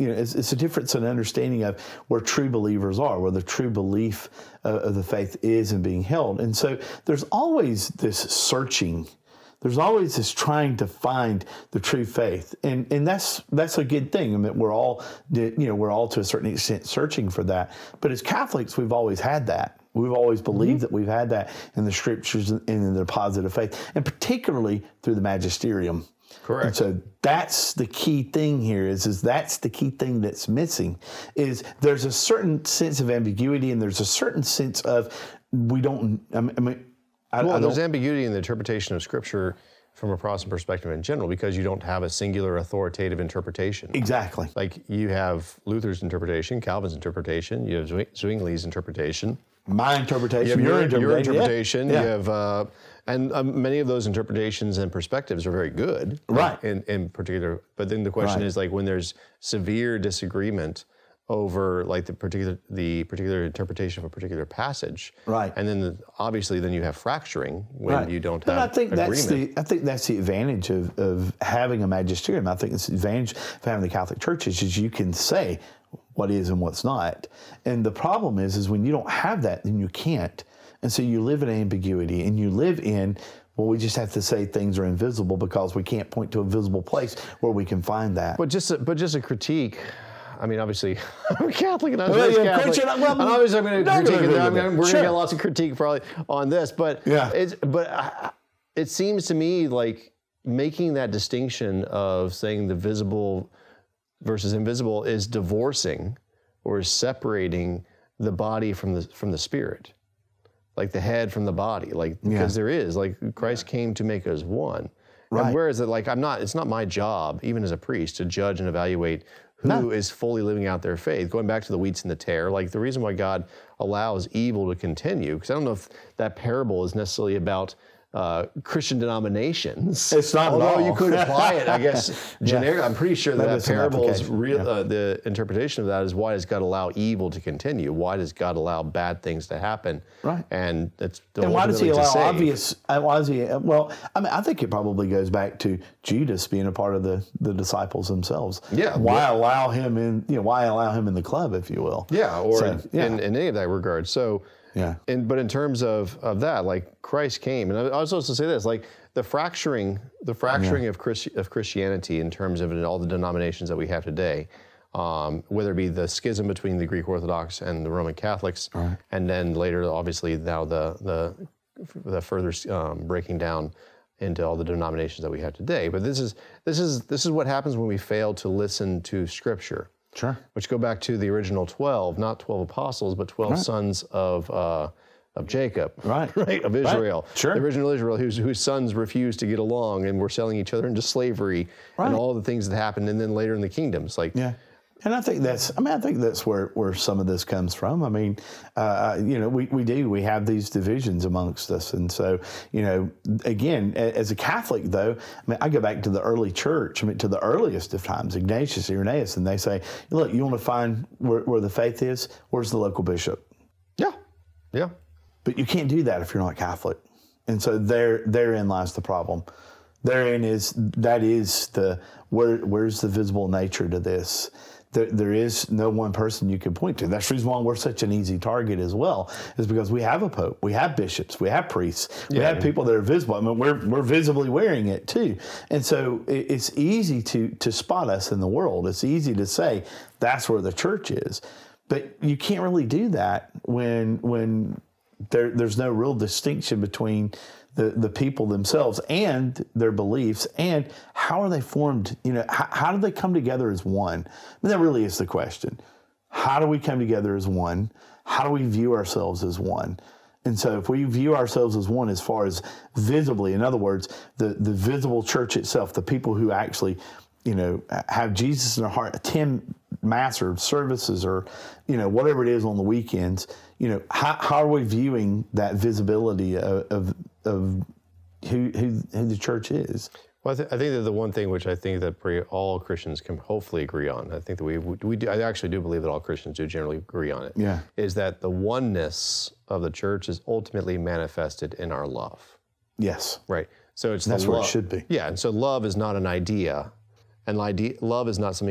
it's a difference in understanding of where true believers are, where the true belief of the faith is and being held. And so there's always this searching. There's always this trying to find the true faith, and that's a good thing. I mean, we're all to a certain extent searching for that. But as Catholics, we've always had that. We've always believed that we've had that in the Scriptures and in the deposit of faith, and particularly through the magisterium. Correct. And so that's the key thing here. Is that's the key thing that's missing? Is there's a certain sense of ambiguity, and there's a certain sense of we don't. There's ambiguity in the interpretation of Scripture from a Protestant perspective in general, because you don't have a singular authoritative interpretation. Exactly. Like you have Luther's interpretation, Calvin's interpretation, you have Zwingli's interpretation. My interpretation, you have your interpretation. Yeah. You have, and many of those interpretations and perspectives are very good. Right. In particular, but then the question is like when there's severe disagreement over like the particular interpretation of a particular passage, right? And then obviously you have fracturing when you don't have agreement. I think that's the advantage of having a magisterium. I think it's the advantage of having the Catholic Church is you can say what is and what's not. And the problem is when you don't have that, then you can't. And so you live in ambiguity, and you live in, well, we just have to say things are invisible because we can't point to a visible place where we can find that. But just a critique. I mean, obviously, I'm a Catholic and I'm raised Catholic. And obviously, I'm going to critique it. We're going to get lots of critique probably on this. But it seems to me like making that distinction of saying the visible versus invisible is divorcing or is separating the body from the spirit, like the head from the body, like because there is like Christ came to make us one. Right. And whereas it's not my job, even as a priest, to judge and evaluate who is fully living out their faith. Going back to the wheats and the tare, like the reason why God allows evil to continue, because I don't know if that parable is necessarily about Christian denominations. It's not at all. You could apply it, I guess, generic. I'm pretty sure that parable is real. The interpretation of that is, why does God allow evil to continue? Why does God allow bad things to happen? Right. And that's and why does He allow obvious? Why does He? Well, I mean, I think it probably goes back to Judas being a part of the disciples themselves. Yeah. Why allow him in? Why allow him in the club, if you will? Yeah. Or in any of that regard. So. Yeah. But in terms of that, like Christ came, and I was supposed to say this, like the fracturing of Christianity in terms of all the denominations that we have today, whether it be the schism between the Greek Orthodox and the Roman Catholics, and then later, obviously, now the further breaking down into all the denominations that we have today. But this is what happens when we fail to listen to Scripture. Sure. Which go back to the original 12, not 12 apostles, but 12 sons of Jacob, right, of Israel. Right. Sure. The original Israel, whose sons refused to get along and were selling each other into slavery, and all the things that happened, and then later in the kingdoms, like. Yeah. And I think that's where some of this comes from. I mean, we have these divisions amongst us. And so, again, as a Catholic, though, I mean, I go back to the early church, to the earliest of times, Ignatius, Irenaeus, and they say, look, you want to find where the faith is? Where's the local bishop? Yeah. Yeah. But you can't do that if you're not Catholic. And so therein lies the problem. Therein is where's the visible nature to this? There is no one person you can point to. That's the reason why we're such an easy target as well, is because we have a pope, we have bishops, we have priests, we have people that are visible. I mean, we're visibly wearing it too. And so it's easy to spot us in the world. It's easy to say that's where the church is. But you can't really do that when there's no real distinction between the people themselves and their beliefs, and how are they formed? How do they come together as one? I mean, that really is the question. How do we come together as one? How do we view ourselves as one? And so if we view ourselves as one as far as visibly, in other words, the visible church itself, the people who actually, have Jesus in their heart, attend mass or services or, whatever it is on the weekends, how are we viewing that visibility of who the church is? Well, I think that the one thing which I think that all Christians can hopefully agree on, I think that we do, I actually do believe that all Christians do generally agree on it, is that the oneness of the church is ultimately manifested in our love. Yes. Right. So that's where it should be. Yeah, and so love is not an idea, and love is not something